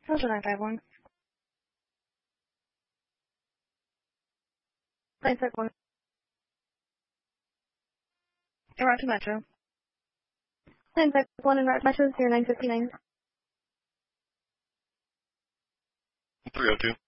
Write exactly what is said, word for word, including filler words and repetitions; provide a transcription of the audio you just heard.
Delta nine five one. nine five one. En route to Metro. nine five one en route to Metro zero nine five nine. three oh two.